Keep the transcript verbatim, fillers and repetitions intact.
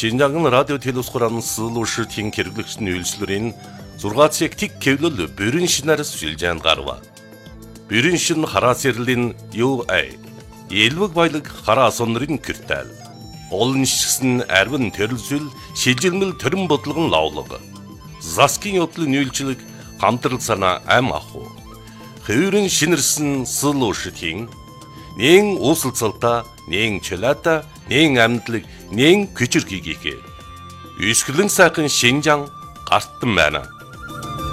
Шинжаан радио телевизхуран сылуушртын хэрэглэгчний үйлчлэрийн зургаат сектик кевлөл бүрэн шинээр сүлжээнд гарва. Бүрэн шин хараа сэрлийн ю эй. Элвэг баялаг хараа сонрын киртэл. Олон шигсэн арвин төрөлсөл шилжилмэл төрөн бодлогон лавлаг. Заскин yoдлын үйлчлэг хамтрал санаа ам аху. Хөврэн шинэрсэн сылуушртын нэн уусалцалта, нэн чөлөөта, нэн амьдлаг, нэн күчрхийгээ. Үсгэлэн сайхан Шинжаан гартан байна.